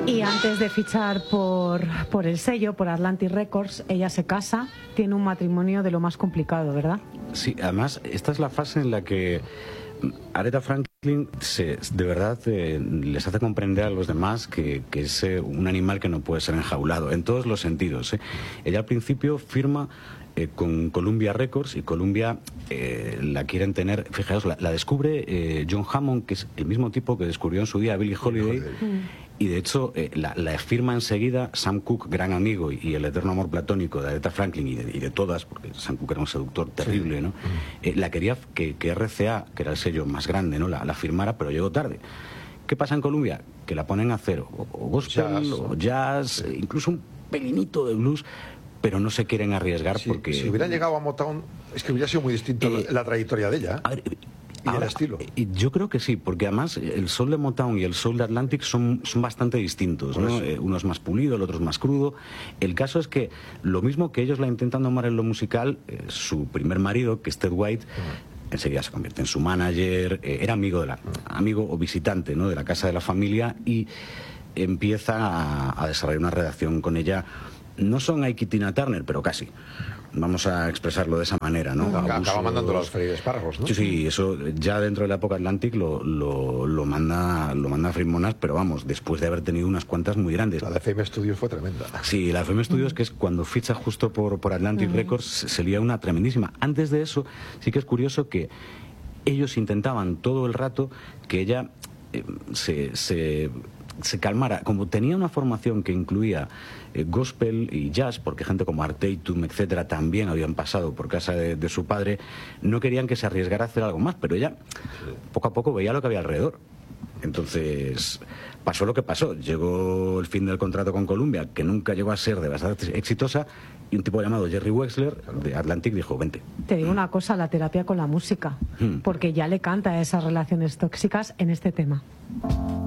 Y antes de fichar por el sello, por Atlantic Records, ella se casa, tiene un matrimonio de lo más complicado, ¿verdad? Sí, además, esta es la fase en la que Aretha Franklin de verdad les hace comprender a los demás que es un animal que no puede ser enjaulado, en todos los sentidos. Ella al principio firma con Columbia Records, y Columbia la quieren tener, fijaos, la descubre John Hammond, que es el mismo tipo que descubrió en su día a Billie Holiday. Y de hecho la firma enseguida Sam Cooke, gran amigo y el eterno amor platónico de Aretha Franklin y de todas, porque Sam Cooke era un seductor terrible, ¿no? La quería que RCA, que era el sello más grande, ¿no? la firmara, pero llegó tarde. ¿Qué pasa en Columbia? Que la ponen a hacer o gospel, o jazz, incluso un pelinito de blues, pero no se quieren arriesgar porque... Si hubieran llegado a Motown, es que hubiera sido muy distinto la trayectoria de ella. A ver, y ahora, el estilo. Yo creo que sí, porque además el soul de Motown y el soul de Atlantic son bastante distintos, ¿no? Uno es más pulido, el otro es más crudo. El caso es que lo mismo que ellos la intentan domar en lo musical, su primer marido, que es Ted White, enseguida se convierte en su manager, era amigo o visitante, ¿no?, de la casa de la familia, y empieza a desarrollar una relación con ella. No son Ike y Tina Turner, pero casi. Vamos a expresarlo de esa manera, ¿no? Acaba mandando los Freír espárragos, ¿no? Sí, eso ya dentro de la época Atlantic lo manda a freír monas, pero vamos, después de haber tenido unas cuantas muy grandes. La de FM Studios fue tremenda. Sí, la de FM Studios, que es cuando ficha justo por Atlantic Records, se lía una tremendísima. Antes de eso, sí que es curioso que ellos intentaban todo el rato que ella se calmara. Como tenía una formación que incluía gospel y jazz, porque gente como Art Tatum, etcétera, también habían pasado por casa de su padre, no querían que se arriesgara a hacer algo más, pero ella poco a poco veía lo que había alrededor. Entonces pasó lo que pasó. Llegó el fin del contrato con Columbia, que nunca llegó a ser de bastante exitosa, y un tipo llamado Jerry Wexler de Atlantic dijo: vente. Te digo una cosa, la terapia con la música, porque ya le canta a esas relaciones tóxicas en este tema.